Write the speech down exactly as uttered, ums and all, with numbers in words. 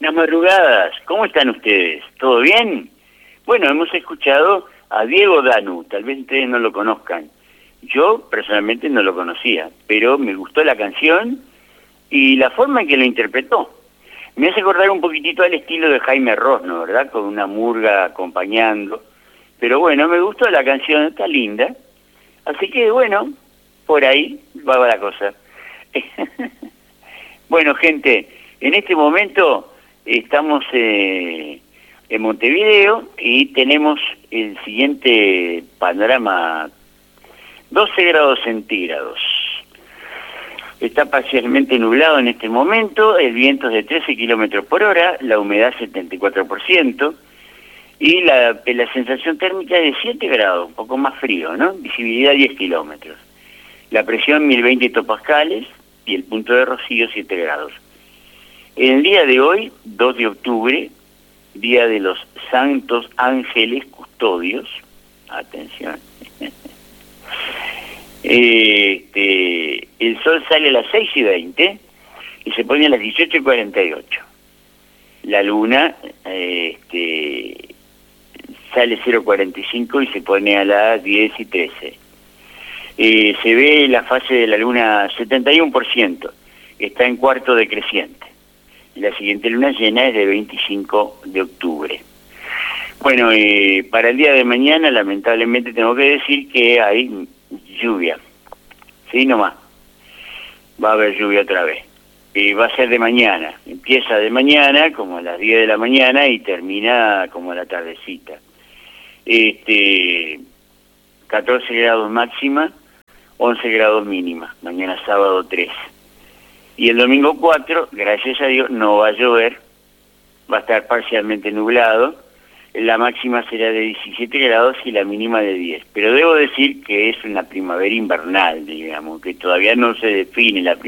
Buenas madrugadas, ¿cómo están ustedes? ¿Todo bien? Bueno, hemos escuchado a Diego Danu, tal vez ustedes no lo conozcan. Yo personalmente no lo conocía, pero me gustó la canción y la forma en que lo interpretó. Me hace acordar un poquitito al estilo de Jaime Ross, ¿no? ¿Verdad? Con una murga acompañando. Pero bueno, me gustó la canción, está linda. Así que bueno, por ahí va la cosa. Bueno, gente, en este momento estamos eh, en Montevideo y tenemos el siguiente panorama: doce grados centígrados. Está parcialmente nublado en este momento, el viento es de trece kilómetros por hora, la humedad setenta y cuatro por ciento y la, la sensación térmica es de siete grados, un poco más frío, ¿no? Visibilidad diez kilómetros. La presión mil veinte hectopascales y el punto de rocío siete grados. El día de hoy, dos de octubre, día de los santos ángeles custodios, atención, este, el sol sale a las seis y veinte y se pone a las dieciocho y cuarenta y ocho. La luna este, sale cero cuarenta y cinco y se pone a las diez y trece. Eh, se ve la fase de la luna setenta y uno por ciento, está en cuarto decreciente. La siguiente luna llena es de veinticinco de octubre. Bueno, eh, para el día de mañana lamentablemente tengo que decir que hay lluvia. Sí, nomás. Va a haber lluvia otra vez. Eh, va a ser de mañana. Empieza de mañana, como a las diez de la mañana, y termina como a la tardecita. Este, catorce grados máxima, once grados mínima. Mañana sábado tres. Y el domingo cuatro, gracias a Dios, no va a llover, va a estar parcialmente nublado, la máxima será de diecisiete grados y la mínima de diez. Pero debo decir que es una primavera invernal, digamos, que todavía no se define la primavera.